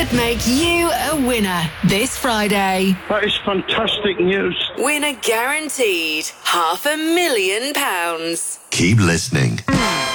could make you a winner this Friday. That is fantastic news. Winner guaranteed. £500,000. Keep listening.